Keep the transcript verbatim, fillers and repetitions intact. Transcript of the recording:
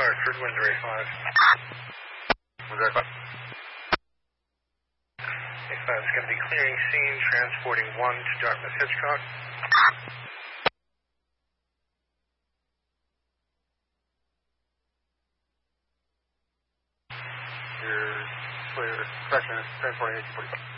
Hartford, Windsor A five. Windsor A five. A five is going to be clearing scene, transporting one to Dartmouth Hitchcock. You're clear, correction, transporting eighteen forty-five.